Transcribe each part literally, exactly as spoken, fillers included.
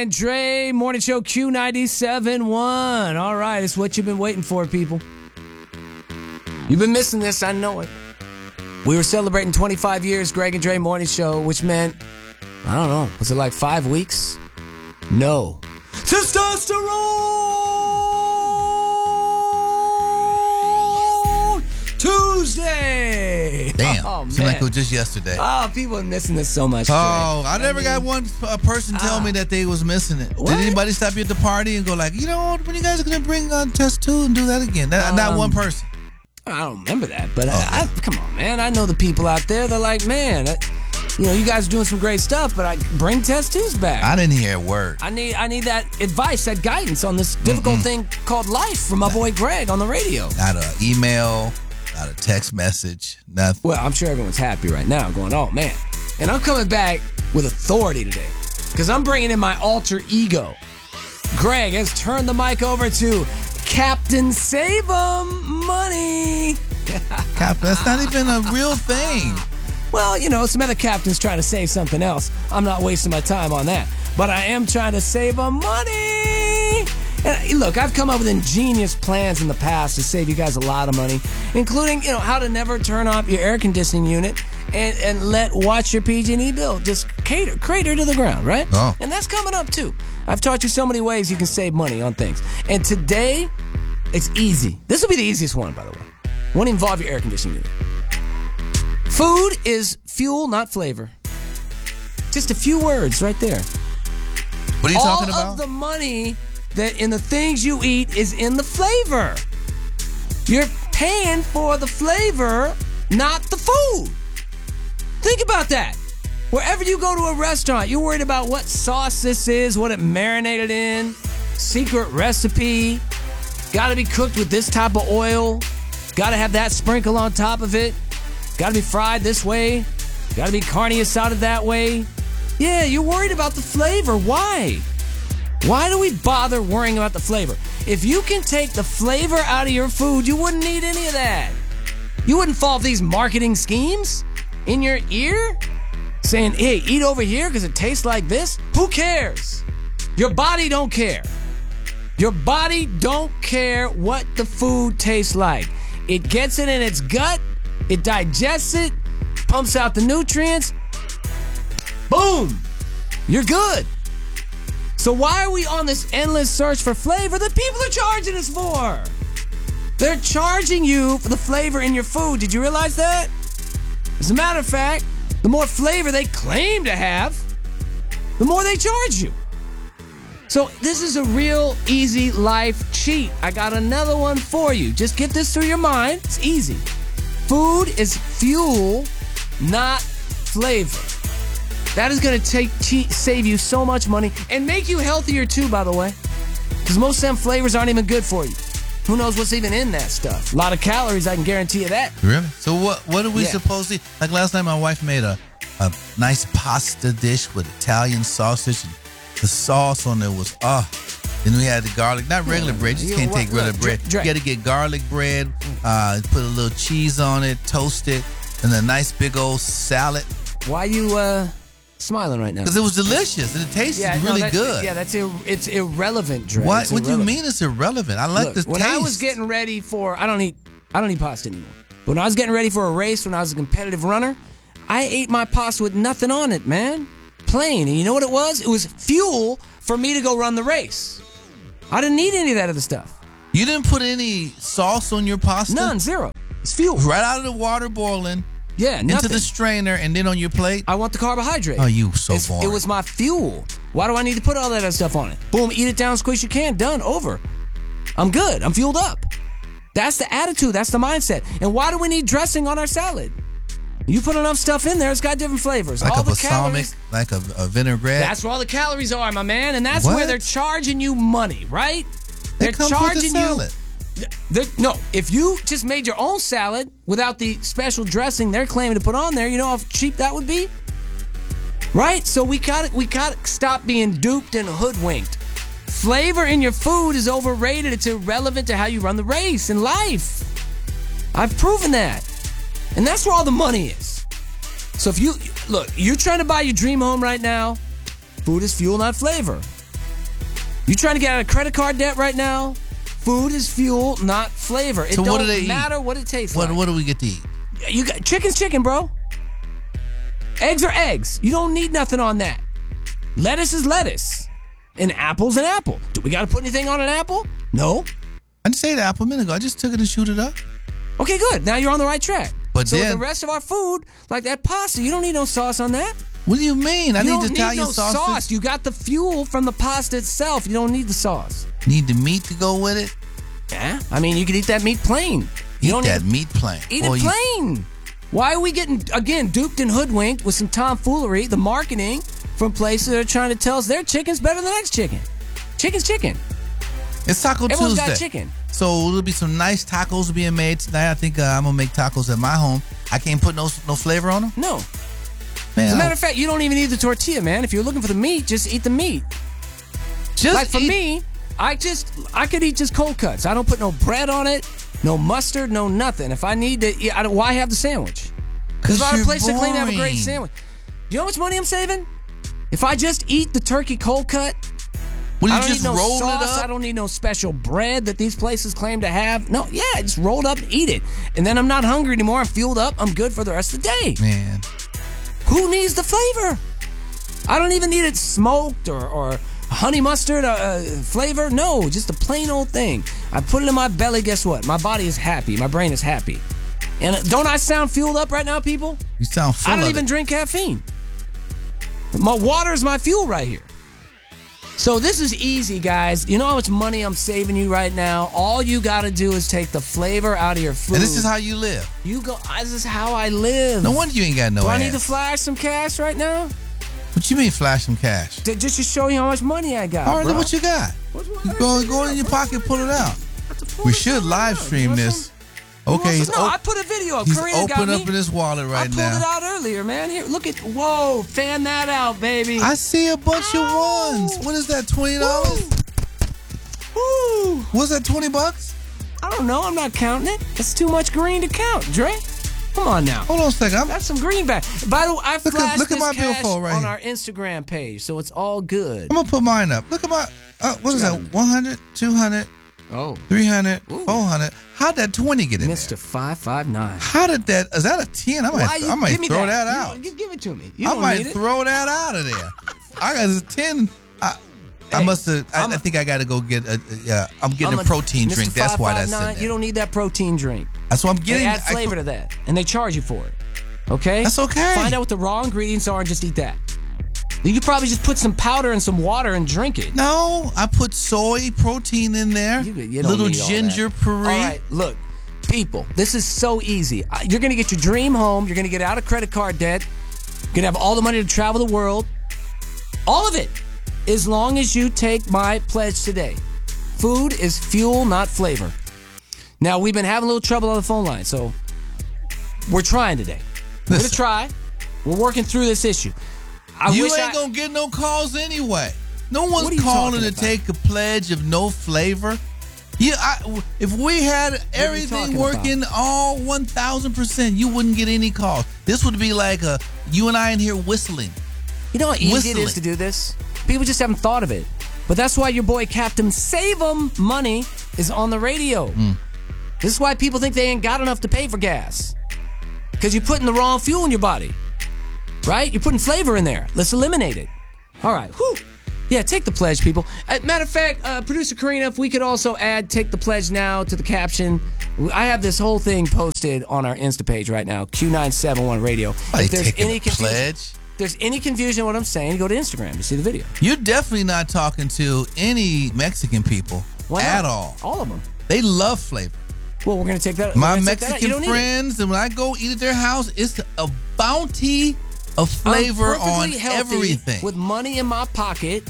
and Dre, Morning Show Q ninety-seven point one. All right, it's what you've been waiting for, people. You've been missing this, I know it. We were celebrating twenty-five years, Greg and Dre Morning Show, which meant, I don't know, was it like five weeks? No. Testosterone Tuesday! Damn, oh, seemed like it was just yesterday. Oh, people are missing this so much. Oh, Dre. I never I mean, got one uh, person tell uh, me that they was missing it. What? Did anybody stop you at the party and go like, you know, when you guys are going to bring on Test two and do that again? That, um, not one person. I don't remember that, but oh, I, I, come on, man. I know the people out there. They're like, man, I, you know, you guys are doing some great stuff, but I bring Test twos back. I didn't hear a word. I need, I need that advice, that guidance on this difficult Mm-mm. thing called life from my boy Greg on the radio. Not an email, not a text message, nothing. Well, I'm sure everyone's happy right now, going, oh man. And I'm coming back with authority today, because I'm bringing in my alter ego. Greg has turned the mic over to Captain Save 'em Money. Cap, that's not even a real thing. Well, you know, some other captains trying to save something else. I'm not wasting my time on that. But I am trying to save 'em money. And look, I've come up with ingenious plans in the past to save you guys a lot of money, including, you know, how to never turn off your air conditioning unit and, and let watch your P G and E bill just cater, crater to the ground, right? Oh. And that's coming up, too. I've taught you so many ways you can save money on things. And today, it's easy. This will be the easiest one, by the way. Won't involve your air conditioning unit. Food is fuel, not flavor. Just a few words right there. What are you All talking about? All of the money that in the things you eat is in the flavor. You're paying for the flavor, not the food. Think about that. Wherever you go to a restaurant, you're worried about what sauce this is, what it marinated in, secret recipe, gotta be cooked with this type of oil, gotta have that sprinkle on top of it, gotta be fried this way, gotta be carne asada that way. Yeah, you're worried about the flavor. Why? Why do we bother worrying about the flavor? If you can take the flavor out of your food, you wouldn't need any of that. You wouldn't fall for these marketing schemes in your ear saying, hey, eat over here because it tastes like this. Who cares? Your body don't care. Your body don't care what the food tastes like. It gets it in its gut, it digests it, pumps out the nutrients. Boom! You're good. So why are we on this endless search for flavor that people are charging us for? They're charging you for the flavor in your food. Did you realize that? As a matter of fact, the more flavor they claim to have, the more they charge you. So this is a real easy life cheat. I got another one for you. Just get this through your mind. It's easy. Food is fuel, not flavor. That is going to take cheat, save you so much money and make you healthier too, by the way. Because most of them flavors aren't even good for you. Who knows what's even in that stuff? A lot of calories, I can guarantee you that. Really? So what What are we Yeah. supposed to... Like last night, my wife made a, a nice pasta dish with Italian sausage. And the sauce on there was, ah. Then we had the garlic. Not regular Yeah. bread. You just You can't know take what? regular Look, bread. Dre- You got to get garlic bread, uh, put a little cheese on it, toast it, and a nice big old salad. Why you uh, smiling right now? Because it was delicious and it tasted Yeah, no, really that's- good. Yeah, that's ir- it's irrelevant, Dre. What? It's What do you irrelevant. mean it's irrelevant? I like Look, the when taste. I was getting ready for, I don't eat, I don't eat pasta anymore. When I was getting ready for a race, when I was a competitive runner, I ate my pasta with nothing on it, man. Plain. And you know what it was? It was fuel for me to go run the race. I didn't need any of that other stuff. You didn't put any sauce on your pasta? None, zero. It's fuel. Right out of the water boiling, Yeah, nothing. into the strainer, and then on your plate? I want the carbohydrate. Oh, you so It's- boring. It was my fuel. Why do I need to put all that other stuff on it? Boom, eat it down, squish your can, done, over. I'm good. I'm fueled up. That's the attitude. That's the mindset. And why do we need dressing on our salad? You put enough stuff in there, it's got different flavors. Like all a the balsamic, calories. like a, a vinaigrette? That's where all the calories are, my man. And that's What? where they're charging you money, right? They They're come with the charging salad. you. They're- No, if you just made your own salad without the special dressing they're claiming to put on there, you know how cheap that would be? Right? So we gotta we gotta stop being duped and hoodwinked. Flavor in your food is overrated. It's irrelevant to how you run the race in life. I've proven that. And that's where all the money is. So if you look, you're trying to buy your dream home right now, food is fuel, not flavor. You trying to get out of credit card debt right now? Food is fuel, not flavor. It So don't what do they matter eat? what it tastes What like. what do we get to eat? You got chicken's chicken, bro. Eggs are eggs. You don't need nothing on that. Lettuce is lettuce. And apple's an apple. Do we got to put anything on an apple? No. I just ate apple a minute ago. I just took it and shoot it up. Okay, good. Now you're on the right track. But so then- the rest of our food, like that pasta, you don't need no sauce on that. What do you mean? I You need don't the Italian need no sausage. sauce. You got the fuel from the pasta itself. You don't need the sauce. Need the meat to go with it. Yeah. I mean, you can eat that meat plain. You Eat don't that need meat plain. Eat Boy, it you- plain. Why are we getting, again, duped and hoodwinked with some tomfoolery, the marketing from places that are trying to tell us their chicken's better than the next chicken? Chicken's chicken. It's Taco Everyone's Tuesday. got chicken. So there'll be some nice tacos being made tonight. I think uh, I'm gonna make tacos at my home. I can't put no no flavor on them. No. Man, As a I- matter of fact, you don't even need the tortilla, man. If you're looking for the meat, just eat the meat. just Like for eat- me, I just I could eat just cold cuts. I don't put no bread on it, no mustard, no nothing. If I need to, eat, I don't, why have the sandwich? There's a lot of you're places that claim to have a great boring. sandwich. You know how much money I'm saving? If I just eat the turkey cold cut, What do I you don't just need no roll sauce. it up? I don't need no special bread that these places claim to have. No, yeah, just roll it up and eat it. And then I'm not hungry anymore. I'm fueled up. I'm good for the rest of the day. Man, Who needs the flavor? I don't even need it smoked or, or honey mustard uh, flavor. No, just a plain old thing. I put it in my belly. Guess what? My body is happy. My brain is happy. And uh, don't I sound fueled up right now, people? you sound full I don't of even it. drink caffeine. My water is my fuel right here. So this is easy, guys. You know how much money I'm saving you right now? All you got to do is take the flavor out of your food. And this is how you live. you go. This is how I live. No wonder you ain't got no Do I ass. need to flash some cash right now? What you mean flash some cash? To- Just to show you how much money I got. All right, bro. look what you got. What's wrong You with go that? go in your pocket, pull it out. Pull We this should out. live You stream want this. some? Okay, You he's, want some? No, op- I put a video up. he's Korean got open me. up in his wallet I right pulled now. it out earlier, man. Here, look at. Whoa, fan that out, baby. I see a bunch Ow. of ones. What is that? Twenty dollars? Woo. What's that? Twenty bucks? I don't know. I'm not counting it. It's too much green to count, Dre. Come on now. Hold on a second. I'm, That's some greenback. By the way, I Look at- flashed look at this my cash billfold right on here. our Instagram page, so it's all good. I'm gonna put mine up. Look at my. Uh, what is that? one hundred, two hundred, Oh, three hundred, Ooh. four hundred. How'd that twenty get in Mister there? five five nine. How did that? Is that a ten? I might. Why you I might give me throw that, that, You out. don't- Give, give it to me. You I don't might need it. throw that out of there. I got a ten. I, I Hey, must have. I, I'm I a- think I got to go get a. Yeah, I'm getting I'm a protein Mister drink. That's why that's in five five nine, there. You don't need that protein drink. That's what I'm They getting. add I- flavor to that, and they charge you for it. Okay? That's okay. Find out what the raw ingredients are and just eat that. You could probably just put some powder and some water and drink it. No, I put soy protein in there. You, you don't Little need all ginger that. puree. All right, look, people, this is so easy. Uh, You're going to get your dream home. You're going to get out of credit card debt. You're going to have all the money to travel the world. All of it, as long as you take my pledge today. Food is fuel, not flavor. Now, we've been having a little trouble on the phone line, so we're trying today. We're going to Listen. try. We're working through this issue. I you wish ain't I, gonna get no calls anyway. No What are one's you calling talking to about? take a pledge of no flavor. Yeah, I, if we had talking everything working all one thousand percent, you wouldn't get any calls. This would be like a you and I in here whistling. You know how easy it Whistling. is to do this? People just haven't thought of it. But that's why your boy Captain Save 'em Money is on the radio. Mm. This is why people think they ain't got enough to pay for gas. Because you're putting the wrong fuel in your body. Right? You're putting flavor in there. Let's eliminate it. All right. Whew. Yeah, take the pledge, people. Uh, matter of fact, uh, Producer Karina, if we could also add take the pledge now to the caption. I have this whole thing posted on our Insta page right now, Q nine seven one Radio. Like If there's taking any a confusion, pledge. if there's any confusion in what I'm saying, go to Instagram to see the video. You're definitely not talking to any Mexican people Why at not? all. All of them. They love flavor. Well, we're gonna take that. we're My gonna take that out. You Mexican don't need it. friends, and when I go eat at their house, it's a bounty of flavor I'm on perfectly healthy everything. with money in my pocket,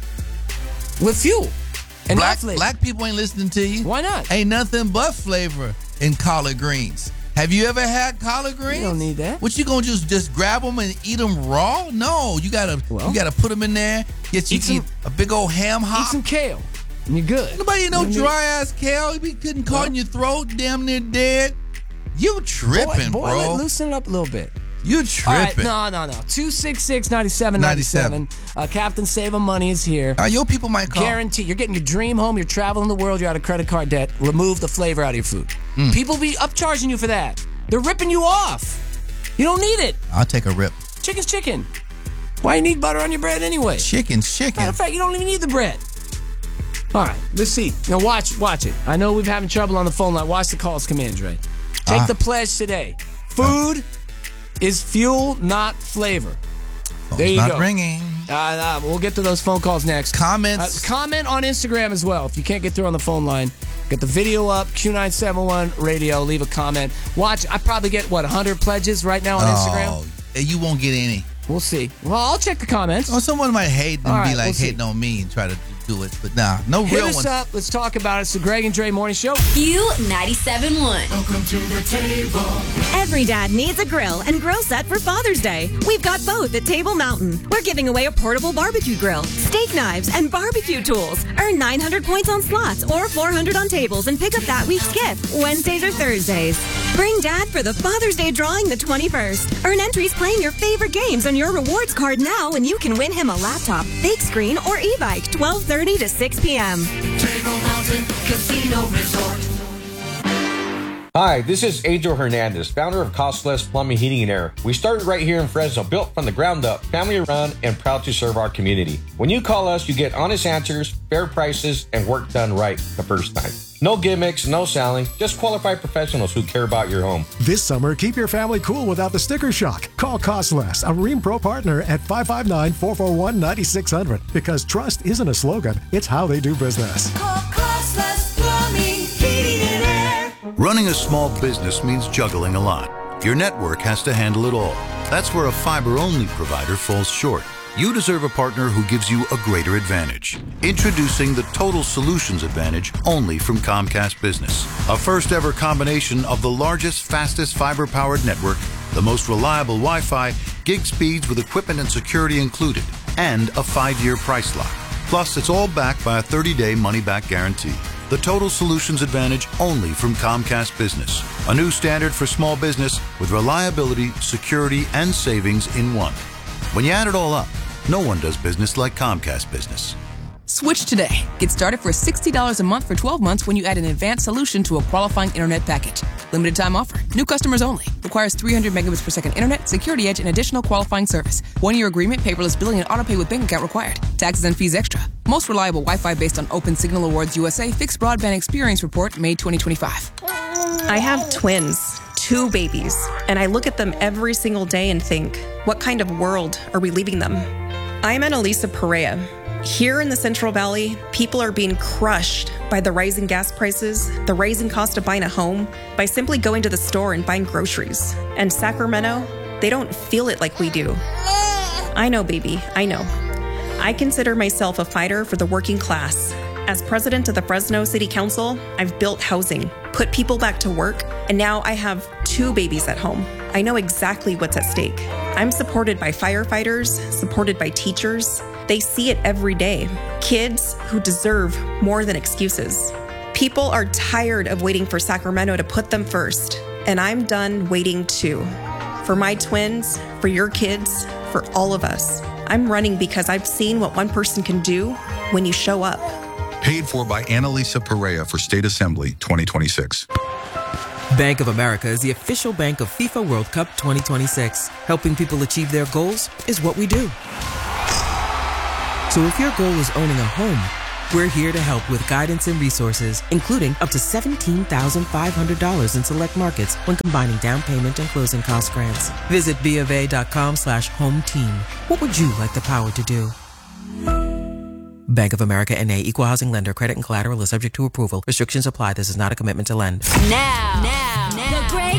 with fuel and black, not flavor. black people ain't listening to you. Why not? Ain't nothing but flavor in collard greens. Have you ever had collard greens? You don't need that. What you gonna just just grab them and eat them raw? No, you gotta Well, you gotta put them in there. Get you eat some- eat a big old ham Eat hock. some kale, and you're good. Nobody eat no You don't need- dry ass kale. You be getting caught Well- in your throat, damn near dead. You tripping, boy, boy, bro? let- loosen it up a little bit. You All right, tripping. no, no, no. two six six, nine seven nine seven. Uh, Captain Saving Money is here. Uh, your people might call. Guarantee. You're getting your dream home. You're traveling the world. You're out of credit card debt. Remove the flavor out of your food. Mm. People be upcharging you for that. They're ripping you off. You don't need it. I'll take a rip. Chicken's chicken. Why you need butter on your bread anyway? Chicken's chicken. Matter of fact, you don't even need the bread. All right, let's see. Now watch, watch it. I know we've having trouble on the phone line. Watch the calls come in, Dre. Take Ah. the pledge today. Food is fuel, not flavor. Phone's There you not go. ringing. Uh, uh, we'll get to those phone calls next. Comments. Uh, comment on Instagram as well. If you can't get through on the phone line, get the video up, Q nine seven one radio, leave a comment. Watch, I probably get, what, one hundred pledges right now on Instagram? Oh, you won't get any. We'll see. Well, I'll check the comments. Or someone might hate and All be right, like we'll see. hating on me and try to do it. But nah, no Hit real us ones. up. Let's talk about it. It's the Greg and Dre Morning Show. Q ninety-seven point one. Welcome to the table. Every dad needs a grill and grill set for Father's Day. We've got both at Table Mountain. We're giving away a portable barbecue grill, steak knives, and barbecue tools. Earn nine hundred points on slots or four hundred on tables and pick up that week's gift Wednesdays or Thursdays. Bring Dad for the Father's Day drawing the twenty-first. Earn entries playing your favorite games on your rewards card now and you can win him a laptop, big screen, or e-bike twelve thirty to six p.m. Table Mountain Casino Resort. Hi, this is Adriel Hernandez, founder of Costless Plumbing, Heating, and Air. We started right here in Fresno, built from the ground up, family run, and proud to serve our community. When you call us, you get honest answers, fair prices, and work done right the first time. No gimmicks, no selling, just qualified professionals who care about your home. This summer, keep your family cool without the sticker shock. Call Cost Less, a Rheem Pro partner at five five nine, four four one, nine six zero zero because trust isn't a slogan, it's how they do business. Call Costless Plumbing, Heating, and Air. Running a small business means juggling a lot. Your network has to handle it all. That's where a fiber-only provider falls short. You deserve a partner who gives you a greater advantage. Introducing the Total Solutions Advantage only from Comcast Business. A first ever combination of the largest, fastest fiber-powered network, the most reliable Wi-Fi, gig speeds with equipment and security included, and a five-year price lock. Plus, it's all backed by a thirty-day money-back guarantee. The Total Solutions Advantage only from Comcast Business. A new standard for small business with reliability, security, and savings in one. When you add it all up, no one does business like Comcast Business. Switch today. Get started for sixty dollars a month for twelve months when you add an advanced solution to a qualifying internet package. Limited time offer. New customers only. Requires three hundred megabits per second internet, security edge, and additional qualifying service. One-year agreement, paperless billing, and autopay with bank account required. Taxes and fees extra. Most reliable Wi-Fi based on Open Signal Awards U S A Fixed Broadband Experience Report, May twenty twenty-five. I have twins, two babies, and I look at them every single day and think, what kind of world are we leaving them? I'm Annalisa Perea. Here in the Central Valley, people are being crushed by the rising gas prices, the rising cost of buying a home, by simply going to the store and buying groceries. And Sacramento, they don't feel it like we do. I know, baby, I know. I consider myself a fighter for the working class. As president of the Fresno City Council, I've built housing, put people back to work, and now I have two babies at home. I know exactly what's at stake. I'm supported by firefighters, supported by teachers. They see it every day. Kids who deserve more than excuses. People are tired of waiting for Sacramento to put them first, and I'm done waiting too. For my twins, for your kids, for all of us. I'm running because I've seen what one person can do when you show up. Paid for by Annalisa Perea for State Assembly twenty twenty-six. Bank of America is the official bank of FIFA World Cup twenty twenty-six. Helping people achieve their goals is what we do. So if your goal is owning a home, we're here to help with guidance and resources, including up to seventeen thousand five hundred dollars in select markets when combining down payment and closing cost grants. Visit BofA.com slash home team. What would you like the power to do? Bank of America N A, Equal Housing Lender. Credit and collateral is subject to approval. Restrictions apply. This is not a commitment to lend. Now, now, now. The Greg